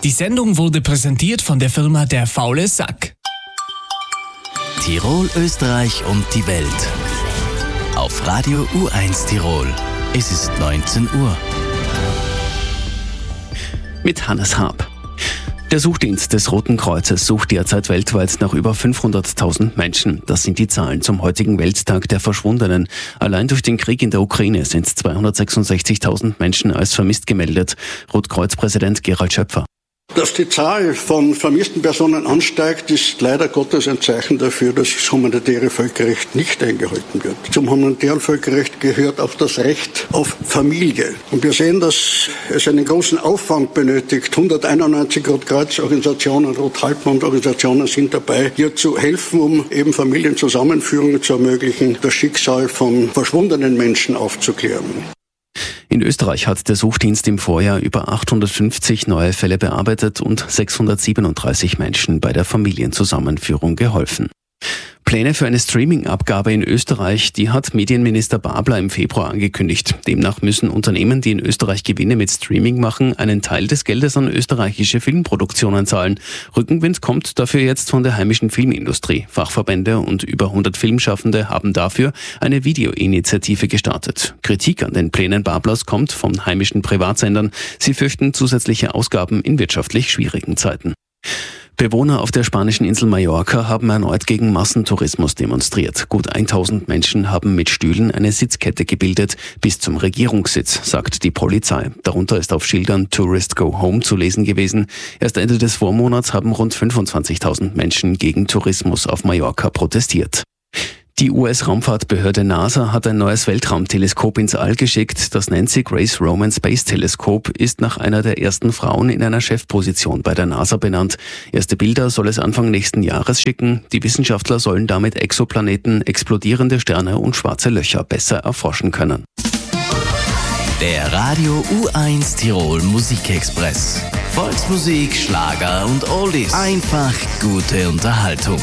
Die Sendung wurde präsentiert von der Firma Der faule Sack. Tirol, Österreich und die Welt. Auf Radio U1 Tirol. Es ist 19 Uhr. Mit Hannes Haab. Der Suchdienst des Roten Kreuzes sucht derzeit weltweit nach über 500.000 Menschen. Das sind die Zahlen zum heutigen Welttag der Verschwundenen. Allein durch den Krieg in der Ukraine sind 266.000 Menschen als vermisst gemeldet. Rotkreuz-Präsident Gerald Schöpfer. Dass die Zahl von vermissten Personen ansteigt, ist leider Gottes ein Zeichen dafür, dass das humanitäre Völkerrecht nicht eingehalten wird. Zum humanitären Völkerrecht gehört auch das Recht auf Familie. Und wir sehen, dass es einen großen Aufwand benötigt. 191 Rotkreuz-Organisationen, Rothalbmond-Organisationen sind dabei, hier zu helfen, um eben Familienzusammenführungen zu ermöglichen, das Schicksal von verschwundenen Menschen aufzuklären. In Österreich hat der Suchdienst im Vorjahr über 850 neue Fälle bearbeitet und 637 Menschen bei der Familienzusammenführung geholfen. Pläne für eine Streaming-Abgabe in Österreich, die hat Medienminister Babler im Februar angekündigt. Demnach müssen Unternehmen, die in Österreich Gewinne mit Streaming machen, einen Teil des Geldes an österreichische Filmproduktionen zahlen. Rückenwind kommt dafür jetzt von der heimischen Filmindustrie. Fachverbände und über 100 Filmschaffende haben dafür eine Videoinitiative gestartet. Kritik an den Plänen Bablers kommt von heimischen Privatsendern. Sie fürchten zusätzliche Ausgaben in wirtschaftlich schwierigen Zeiten. Bewohner auf der spanischen Insel Mallorca haben erneut gegen Massentourismus demonstriert. Gut 1000 Menschen haben mit Stühlen eine Sitzkette gebildet bis zum Regierungssitz, sagt die Polizei. Darunter ist auf Schildern Tourist Go Home zu lesen gewesen. Erst Ende des Vormonats haben rund 25.000 Menschen gegen Tourismus auf Mallorca protestiert. Die US-Raumfahrtbehörde NASA hat ein neues Weltraumteleskop ins All geschickt. Das Nancy Grace Roman Space Telescope ist nach einer der ersten Frauen in einer Chefposition bei der NASA benannt. Erste Bilder soll es Anfang nächsten Jahres schicken. Die Wissenschaftler sollen damit Exoplaneten, explodierende Sterne und schwarze Löcher besser erforschen können. Der Radio U1 Tirol Musikexpress. Volksmusik, Schlager und Oldies. Einfach gute Unterhaltung.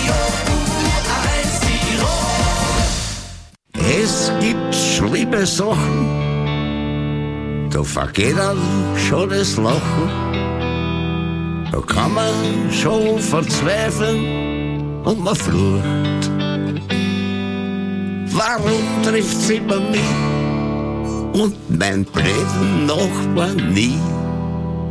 Es gibt schlimme Sachen, da vergeht einem schon das Lachen. Da kann man schon verzweifeln und man flucht. Warum trifft's immer mich und mein blöden Nachbar nie?